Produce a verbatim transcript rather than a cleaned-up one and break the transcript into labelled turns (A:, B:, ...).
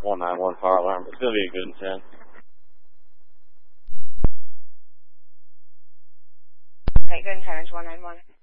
A: one nine one fire alarm. It's going to be a good ten.
B: Right, good ten, one nine one.